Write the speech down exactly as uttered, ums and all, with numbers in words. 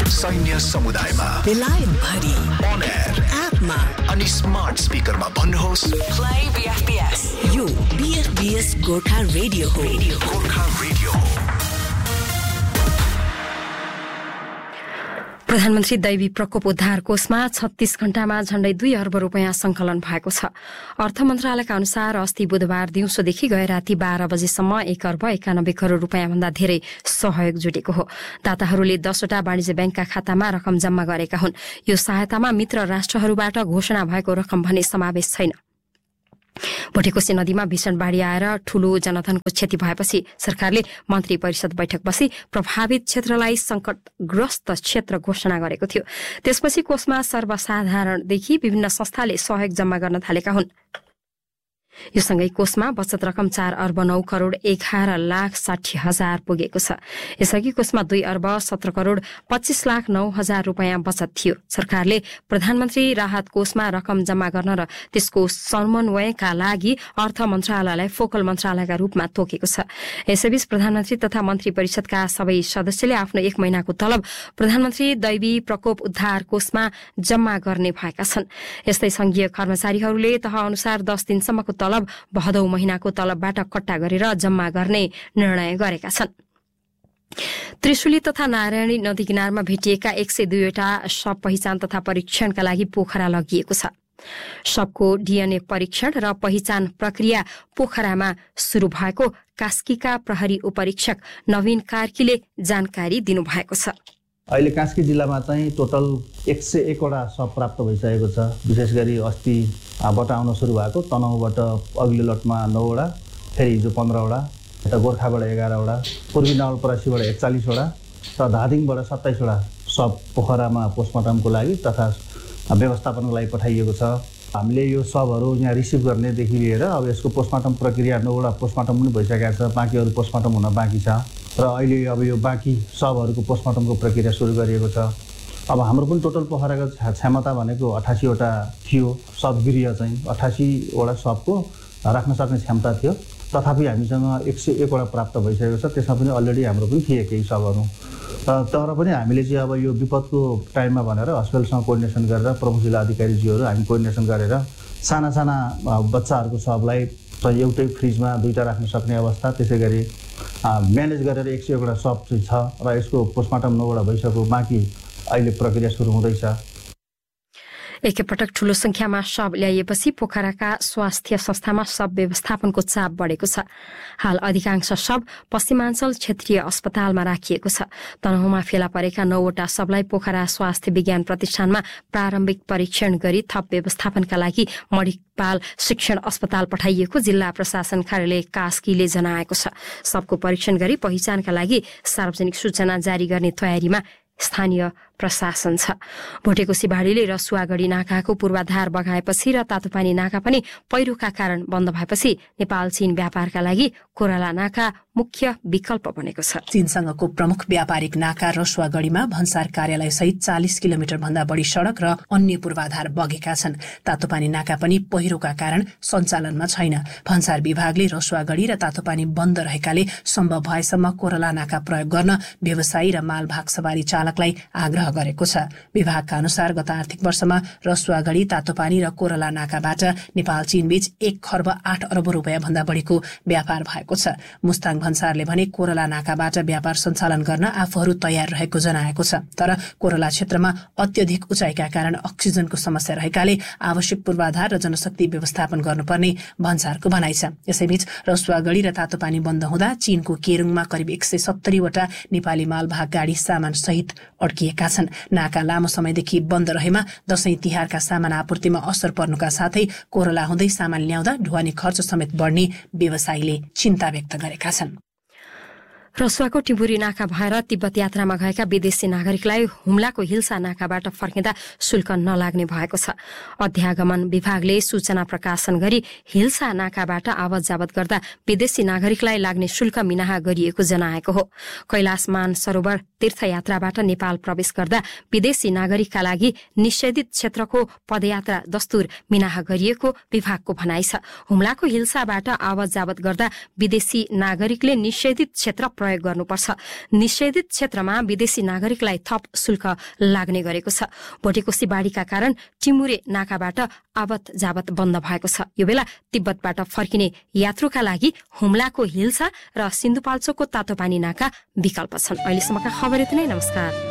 सैन्य समुदायमा, बेलायत भरि, on air, एपमा अनि स्मार्ट स्पिकरमा भन्नुहोस् प्ले बीएफपीएस। यो बीएफपीएस गोर्खा रेडियो हो। गोर्खा रेडियो हो। प्रधानमन्त्री दैवी प्रकोप उद्धार कोषमा छत्तीस घण्टामा झण्डै दुई अर्ब रूपियाँ संकलन भएको छ। अर्थ मन्त्रालयका अनुसार अस्ति बुधबार दिउँसोदेखि गए राति बाह्र बजेसम्म एक अर्ब एकानब्बे करोड़ रूपियाँ भन्दा धेरै सहयोग जुटेको हो। दाताहरूले दसवटा वाणिज्य ब्याङ्कका खातामा रकम जम्मा गरेका हुन्। यो सहायतामा मित्र राष्ट्रहरूबाट घोषणा भएको रकम भने समावेश छैन। भोटेकोशी नदीमा भीषण बाढ़ी आएर ठूलो जनधनको क्षति भएपछि सरकारले मन्त्री परिषद बैठक बसी प्रभावित क्षेत्रलाई संकटग्रस्त क्षेत्र घोषणा गरेको थियो। त्यसपछि कोषमा सर्वसाधारणदेखि विभिन्न संस्थाले सहयोग जम्मा गर्न थालेका हुन्। यो सँगै कोषमा बचत रकम चार अर्ब नौ करोड़ एघार लाख साठी हजार पुगेको छ। यसअघि कोषमा दुई अर्ब सत्र करोड़ पच्चीस लाख नौ हजार रूपियाँ बचत थियो। सरकारले प्रधानमन्त्री राहत कोषमा रकम जम्मा गर्न र त्यसको समन्वयका लागि अर्थ मन्त्रालयलाई फोकल मन्त्रालयका रूपमा तोकेको छ। यसैबीच प्रधानमन्त्री तथा मन्त्री परिषदका सबै सदस्यले आफ्नो एक महिनाको तलब प्रधानमन्त्री दैवी प्रकोप उद्धार कोषमा जम्मा गर्ने भएका छन्। यस्तै संघीय कर्मचारीहरूले तह अनुसार दस दिनसम्मको तलब भदौ महिनाको तलबबाट कट्टा गरेर जम्मा गर्ने निर्णय गरेका छन्। त्रिशुली तथा नारायणी नदी किनारमा भेटिएका एक सय दुईवटा शव पहिचान तथा परीक्षणका लागि पोखरा लगिएको छ। शवको डीएनए परीक्षण र पहिचान प्रक्रिया पोखरामा शुरू भएको कास्कीका प्रहरी उपरीक्षक नवीन कार्कीले जानकारी दिनुभएको छ। अहिले कास्की जिल्लामा चाहिँ टोटल एक सय एकवटा शव प्राप्त भइसकेको छ। विशेष गरी अस्तिबाट आउन सुरु भएको तनहुँबाट अघिल्लो लटमा नौवटा, फेरि हिजो पन्ध्रवटा, यता गोर्खाबाट एघारवटा, पूर्वी नवलपरासीबाट एकचालिसवटा र धादिङबाट सत्ताइसवटा शव पोखरामा पोस्टमार्टमको लागि तथा व्यवस्थापनको लागि पठाइएको छ। हामीले यो शवहरू यहाँ रिसिभ गर्नेदेखि लिएर अब यसको पोस्टमार्टम प्रक्रिया नौवटा पोस्टमार्टम पनि भइसकेको छ, बाँकी अरू पोस्टमार्टम हुन बाँकी छ र अहिले अब यो बाँकी शवहरूको पोस्टमार्टमको प्रक्रिया सुरु गरिएको छ। अब हाम्रो पनि टोटल पोखराको क्षमता भनेको अठासीवटा थियो। शवगृह चाहिँ अठासीवटा शवको राख्न सक्ने क्षमता थियो। तथापि हामीसँग एक सय एकवटा प्राप्त भइसकेको छ। त्यसमा पनि अलरेडी हाम्रो पनि थिए केही शवहरू। तर पनि हामीले चाहिँ अब यो विपदको टाइममा भनेर हस्पिटलसँग कोर्डिनेसन गरेर प्रमुख जिल्ला अधिकारीज्यूहरू हामी कोर्डिनेसन गरेर साना साना बच्चाहरूको शवलाई एउटै फ्रिजमा दुईवटा राख्न सक्ने अवस्था, त्यसै गरी म्यानेज गरेर एक सय एकवटा शव चाहिँ छ र यसको पोस्टमार्टम नौवटा भइसक्यो। बाँकी अहिले प्रक्रिया सुरु हुँदैछ। एकैपटक ठूलो संख्यामा शव ल्याइएपछि पोखराका स्वास्थ्य संस्थामा शव व्यवस्थापनको चाप बढेको छ। हाल अधिकांश शव पश्चिमाञ्चल क्षेत्रीय अस्पतालमा राखिएको छ। तनहुँमा फेला परेका नौवटा शवलाई पोखरा स्वास्थ्य विज्ञान प्रतिष्ठानमा प्रारम्भिक परीक्षण गरी थप व्यवस्थापनका लागि मणिपाल शिक्षण अस्पताल पठाइएको जिल्ला प्रशासन कार्यालय कास्कीले जनाएको छ। शवको परीक्षण गरी पहिचानका लागि सार्वजनिक सूचना जारी गर्ने तयारीमा स्थानीय प्रशासन छ। भोटेकोशी बाढीले रसुवागढी नाकाको पूर्वाधार बगाएपछि र तातोपानी नाका पनि पहिरोका कारण बन्द भएपछि नेपाल चीन व्यापारका लागि कोराला नाका मुख्य विकल्प बनेको छ। चीनसँगको प्रमुख व्यापारिक नाका रसुवागढीमा भन्सार कार्यालय सहित चालिस किलोमिटर भन्दा बढी सड़क र अन्य पूर्वाधार बगेका छन्। तातोपानी नाका पनि पहिरोका कारण सञ्चालनमा छैन। भन्सार विभागले रसुवागढी र तातोपानी बन्द रहेकाले सम्भव भएसम्म कोराला नाका प्रयोग गर्न व्यवसायी र मालभाग सवारी चालकलाई आग्रह गरेको छ। विभागका अनुसार गत आर्थिक वर्षमा रसुवागढी, तातोपानी र कोराला नाकाबाट नेपाल चीन बीच एक खर्ब आठ अर्ब रुपियाँ भन्दा बढीको व्यापार भएको छ। मुस्ताङ भन्सारले भने कोराला नाकाबाट व्यापार सञ्चालन गर्न आफूहरू तयार रहेको जनाएको छ। तर कोराला क्षेत्रमा अत्यधिक उचाइका कारण अक्सिजनको समस्या रहेकाले आवश्यक पूर्वाधार र जनशक्ति व्यवस्थापन गर्नुपर्ने भन्सारको भनाइ छ। यसैबीच रसुवागढी र तातोपानी बन्द हुँदा चीनको केरुङमा करिब एक सय सत्तरीवटा नेपाली मालभाग गाडी सामान सहित अड्किएका छन्। नाका लामो समयदेखि बन्द रहेमा दशैं तिहारका सामान आपूर्तिमा असर पर्नुका साथै कोरोला हुँदै सामान ल्याउँदा ढुवानी खर्च समेत बढ्ने व्यवसायीले चिन्ता व्यक्त गरेका छन्। रसुवाको टिम्बुरी नाका भएर तिब्बत यात्रामा गएका विदेशी नागरिकलाई हुम्लाको हिल्सा नाकाबाट फर्किँदा शुल्क नलाग्ने भएको छ। अध्यागमन विभागले सूचना प्रकाशन गरी हिल्सा नाकाबाट आवत जावत गर्दा विदेशी नागरिकलाई लाग्ने शुल्क मिनाहा गरिएको जनाएको हो। कैलाश मानसरोवर तीर्थयात्राबाट नेपाल प्रवेश गर्दा विदेशी नागरिकका लागि निषेधित क्षेत्रको पदयात्रा दस्तुर मिनाहा गरिएको विभागको भनाइ छ। हुम्लाको हिल्साबाट आवत जावत गर्दा विदेशी नागरिकले निषेधित क्षेत्र प्रयोग गर्नुपर्छ। निषेधित क्षेत्रमा विदेशी नागरिकलाई थप शुल्क लाग्ने गरेको छ। भोटेकोशी बाढीका कारण टिमुरे नाकाबाट आवत जावत बन्द भएको छ। यो बेला तिब्बतबाट फर्किने यात्रुका लागि हुम्लाको हिल्सा र सिन्धुपाल्चोकको तातोपानी नाका विकल्प छन्। अहिलेसम्मका खबर यति नै। नमस्कार।